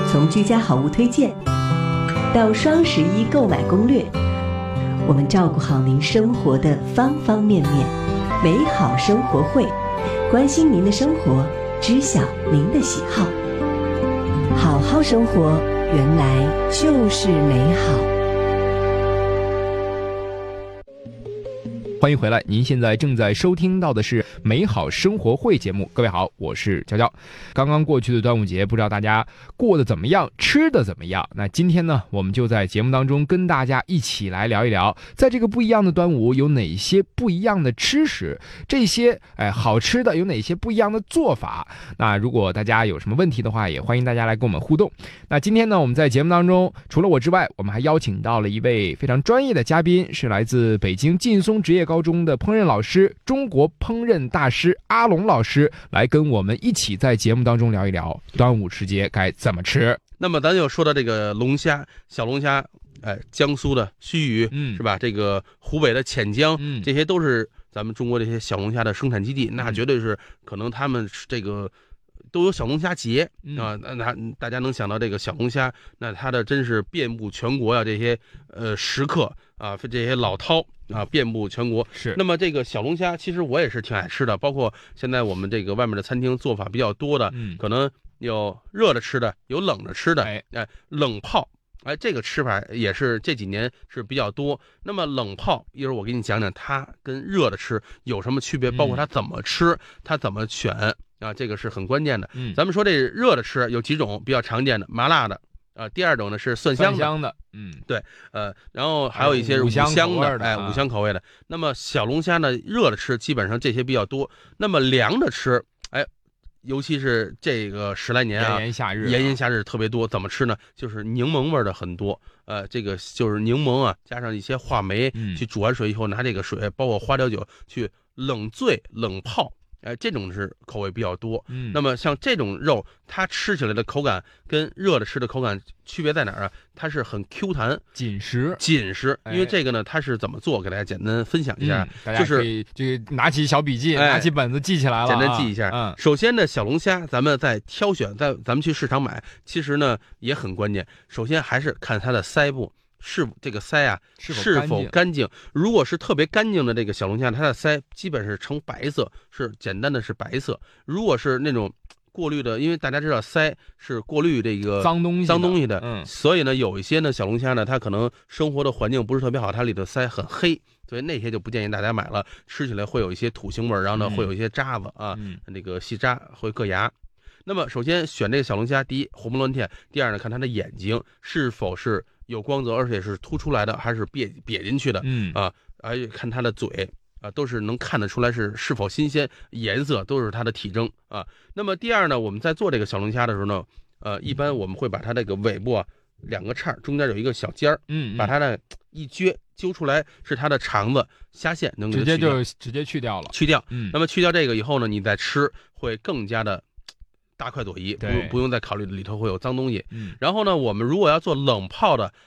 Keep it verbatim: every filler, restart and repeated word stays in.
从居家好物推荐到双十一购买攻略，我们照顾好您生活的方方面面。美好生活会，关心您的生活，知晓您的喜好。好好生活，原来就是美好。 欢迎回来，您现在正在收听到的是美好生活会节目。各位好，我是娇娇。刚刚过去的端午节，不知道大家过得怎么样，吃的怎么样？那今天呢，我们就在节目当中跟大家一起来聊一聊，在这个不一样的端午有哪些不一样的吃食，这些哎好吃的有哪些不一样的做法。那如果大家有什么问题的话，也欢迎大家来跟我们互动。那今天呢，我们在节目当中除了我之外，我们还邀请到了一位非常专业的嘉宾，是来自北京劲松职业高中的烹饪老师，中国烹饪大师阿龙老师，来跟我们一起在节目当中聊一聊端午时节该怎么吃。 那么咱就说到这个龙虾，小龙虾，哎，江苏的盱眙，嗯，是吧？这个湖北的潜江，嗯，这些都是咱们中国这些小龙虾的生产基地，那绝对是可能他们这个都有小龙虾节啊，那大家能想到这个小龙虾，那它的真是遍布全国呀、啊，这些呃食客啊，这些老饕啊，遍布全国。 是。那么这个小龙虾，其实我也是挺爱吃的，包括现在我们这个外面的餐厅做法比较多的，嗯，可能有热的吃的，有冷的吃的，哎，哎冷泡。哎，这个吃法也是这几年是比较多。那么冷泡，一会儿我给你讲讲它跟热的吃有什么区别，包括它怎么吃，它怎么选啊，这个是很关键的。嗯，咱们说这热的吃有几种比较常见的，麻辣的啊，第二种呢是蒜香的， 蒜香的，嗯， 对，呃，然后还有一些是五香的，哎，五香口味的。那么小龙虾呢，热的吃基本上这些比较多。那么凉的吃，哎。尤其是这个十来年啊， 炎炎夏日， 炎炎夏日特别多。怎么吃呢？就是柠檬味的很多，呃，这个就是柠檬啊，加上一些话梅，嗯、去煮完水以后，拿这个水，包括花雕酒去冷醉、冷泡，哎、呃，这种是口味比较多。嗯，那么像这种肉，它吃起来的口感跟热的吃的口感区别在哪儿啊？它是很 Q 弹、 紧实、 紧实。因为这个呢，它是怎么做？给大家简单分享一下。 嗯、大家可以这个拿起小笔记，哎、拿起本子记起来了、啊， 简单记一下。嗯，首先呢，小龙虾咱们在挑选，在咱们去市场买，其实呢也很关键。首先还是看它的鳃部。是这个鳃啊是否干净？如果是特别干净的这个小龙虾，它的鳃基本是呈白色，是简单的是白色。如果是那种过滤的，因为大家知道鳃是过滤这个脏东西脏东西的， 嗯， 所以呢有一些呢小龙虾呢，它可能生活的环境不是特别好，它里头鳃很黑，所以那些就不建议大家买了，吃起来会有一些土腥味，然后呢、嗯、会有一些渣子啊，嗯，那个细渣会硌牙。那么首先选这个小龙虾，第一活蹦乱跳，第二呢看它的眼睛是否是有光泽，而且是凸出来的，还是瘪瘪进去的，嗯啊，而且看它的嘴啊，都是能看得出来是是否新鲜，颜色都是它的体征啊。那么第二呢，我们在做这个小龙虾的时候呢，呃，一般我们会把它这个尾部啊两个叉中间有一个小尖儿，嗯，把它呢一撅揪出来是它的肠子虾线，能直接就直接去掉了， 去掉。嗯，那么去掉这个以后呢，你再吃会更加的大快朵颐，不不用再考虑里头会有脏东西。嗯，然后呢，我们如果要做冷泡的